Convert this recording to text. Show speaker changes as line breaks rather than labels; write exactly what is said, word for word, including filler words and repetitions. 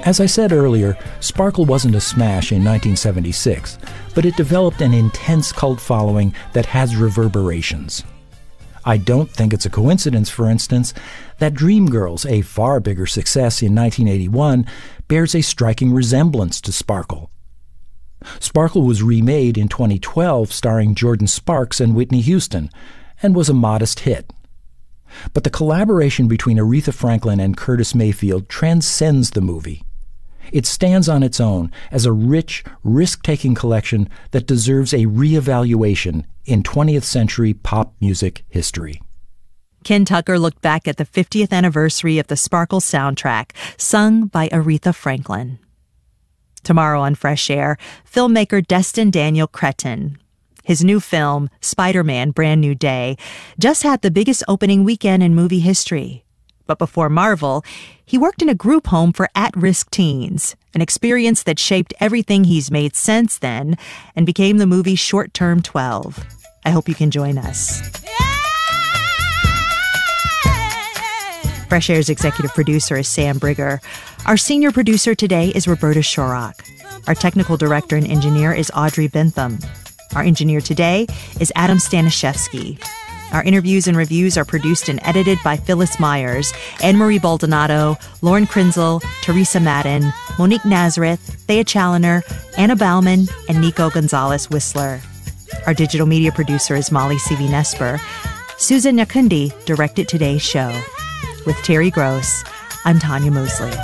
As I said earlier, Sparkle wasn't a smash in nineteen seventy-six, but it developed an intense cult following that has reverberations. I don't think it's a coincidence, for instance, that Dreamgirls, a far bigger success in nineteen eighty-one, bears a striking resemblance to Sparkle. Sparkle was remade in twenty twelve starring Jordan Sparks and Whitney Houston, and was a modest hit. But the collaboration between Aretha Franklin and Curtis Mayfield transcends the movie. It stands on its own as a rich, risk-taking collection that deserves a re-evaluation in twentieth century pop music history.
Ken Tucker looked back at the fiftieth anniversary of the Sparkle soundtrack, sung by Aretha Franklin. Tomorrow on Fresh Air, filmmaker Destin Daniel Cretton. His new film, Spider-Man: Brand New Day, just had the biggest opening weekend in movie history. But before Marvel, he worked in a group home for at-risk teens, an experience that shaped everything he's made since then and became the movie Short Term twelve. I hope you can join us. Fresh Air's executive producer is Sam Brigger. Our senior producer today is Roberta Shorrock. Our technical director and engineer is Audrey Bentham. Our engineer today is Adam Staniszewski. Our interviews and reviews are produced and edited by Phyllis Myers, Anne-Marie Baldonado, Lauren Krinzel, Teresa Madden, Monique Nazareth, Thea Challoner, Anna Bauman, and Nico Gonzalez-Whistler. Our digital media producer is Molly C V Nesper. Susan Nyakundi directed today's show. With Terry Gross, I'm Tanya Mosley.